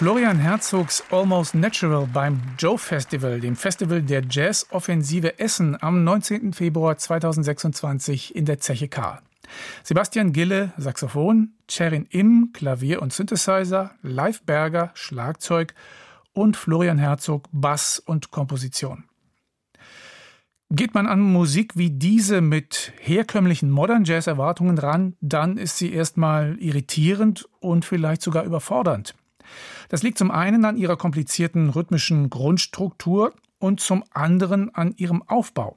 Florian Herzogs Almost Natural beim Joe Festival, dem Festival der Jazz-Offensive Essen am 19. Februar 2026 in der Zeche K. Sebastian Gille, Saxophon, Cherin Im, Klavier und Synthesizer, Leif Berger, Schlagzeug und Florian Herzog, Bass und Komposition. Geht man an Musik wie diese mit herkömmlichen Modern Jazz-Erwartungen ran, dann ist sie erstmal irritierend und vielleicht sogar überfordernd. Das liegt zum einen an ihrer komplizierten rhythmischen Grundstruktur und zum anderen an ihrem Aufbau.